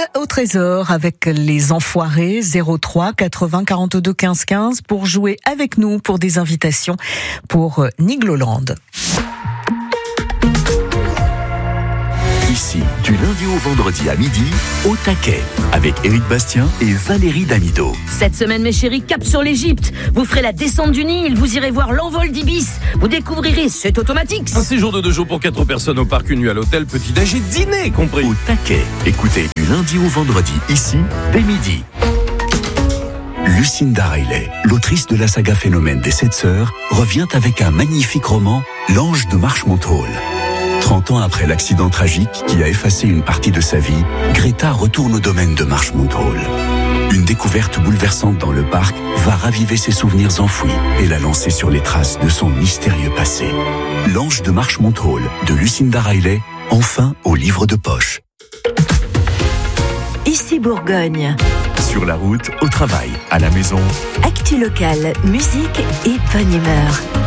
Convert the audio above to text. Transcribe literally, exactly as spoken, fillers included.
au trésor avec les enfoirés. Zéro trois quatre-vingts quarante-deux quinze quinze pour jouer avec nous pour des invitations pour Nigloland. Ici, du lundi au vendredi à midi, au taquet, avec Éric Bastien et Valérie Damido. Cette semaine, mes chéris, cap sur l'Égypte. Vous ferez la descente du Nil, vous irez voir l'envol d'Ibis. Vous découvrirez, c'est automatique. Un séjour de deux jours pour quatre personnes au parc, une nuit à l'hôtel, petit-déj et dîner compris. Au taquet, écoutez du lundi au vendredi, ici, dès midi. Lucinda Riley, l'autrice de la saga Phénomène des Sept Sœurs, revient avec un magnifique roman, L'Ange de Marchmont Hall. trente ans après l'accident tragique qui a effacé une partie de sa vie, Greta retourne au domaine de Marchmont Hall. Une découverte bouleversante dans le parc va raviver ses souvenirs enfouis et la lancer sur les traces de son mystérieux passé. L'Ange de Marchmont Hall de Lucinda Riley, enfin au livre de poche. Ici Bourgogne. Sur la route, au travail, à la maison. Actu locale, musique et bonne humeur.